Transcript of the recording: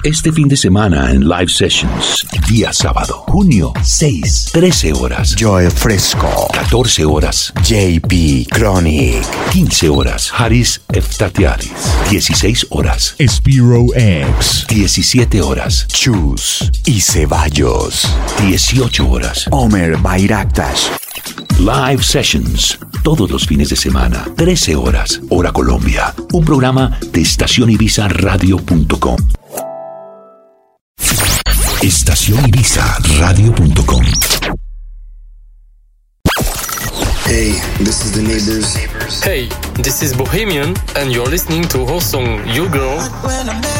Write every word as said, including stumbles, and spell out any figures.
Este fin de semana en Live Sessions, día sábado, junio seis, trece horas. Joe Fresco. catorce horas. J P Chronic. quince horas. Haris Eftatiaris. dieciséis horas. Spiro X. diecisiete horas. Chus y Ceballos. dieciocho horas. Omer Bayraktas. Live Sessions, todos los fines de semana, trece horas, hora Colombia. Un programa de estación ibiza radio punto com. estación ibiza radio punto com. Hey, this is The Neighbors. Hey, this is Bohemian, and you're listening to her song You Girl.